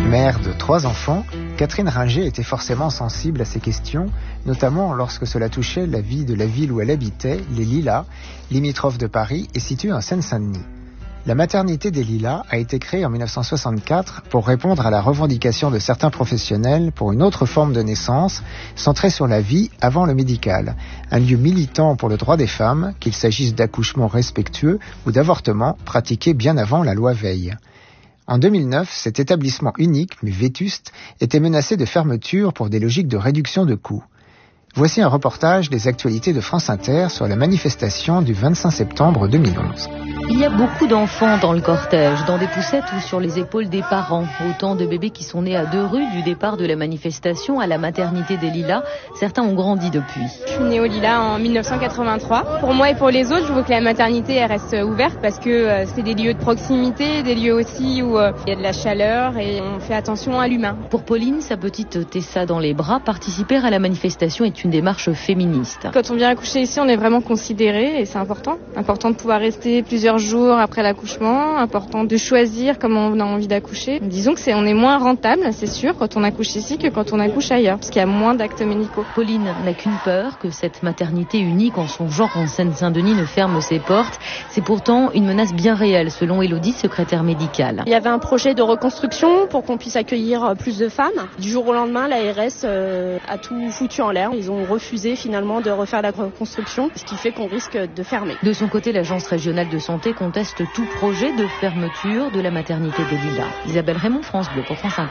Mère de 3 enfants, Catherine Ringer était forcément sensible à ces questions, notamment lorsque cela touchait la vie de la ville où elle habitait, les Lilas, limitrophe de Paris et située en Seine-Saint-Denis. La maternité des Lilas a été créée en 1964 pour répondre à la revendication de certains professionnels pour une autre forme de naissance, centrée sur la vie avant le médical. Un lieu militant pour le droit des femmes, qu'il s'agisse d'accouchements respectueux ou d'avortements pratiqués bien avant la loi Veil. En 2009, cet établissement unique, mais vétuste, était menacé de fermeture pour des logiques de réduction de coûts. Voici un reportage des actualités de France Inter sur la manifestation du 25 septembre 2011. Il y a beaucoup d'enfants dans le cortège, dans des poussettes ou sur les épaules des parents. Autant de bébés qui sont nés à 2 rues du départ de la manifestation à la maternité des Lilas. Certains ont grandi depuis. Je suis née aux Lilas en 1983. Pour moi et pour les autres, je veux que la maternité elle reste ouverte parce que c'est des lieux de proximité, des lieux aussi où il y a de la chaleur et on fait attention à l'humain. Pour Pauline, sa petite Tessa dans les bras, participer à la manifestation est une démarche féministe. Quand on vient accoucher ici, on est vraiment considéré et c'est important. Important de pouvoir rester plusieurs jours après l'accouchement, important de choisir comment on a envie d'accoucher. Disons que on est moins rentable, c'est sûr, quand on accouche ici que quand on accouche ailleurs, parce qu'il y a moins d'actes médicaux. Pauline n'a qu'une peur, que cette maternité unique en son genre en Seine-Saint-Denis ne ferme ses portes. C'est pourtant une menace bien réelle, selon Élodie, secrétaire médicale. Il y avait un projet de reconstruction pour qu'on puisse accueillir plus de femmes. Du jour au lendemain, l'ARS a tout foutu en l'air. Ils ont refusé finalement de refaire la reconstruction, ce qui fait qu'on risque de fermer. De son côté, l'agence régionale de santé conteste tout projet de fermeture de la maternité des Lilas. Isabelle Raymond, France Bleu pour France Inter.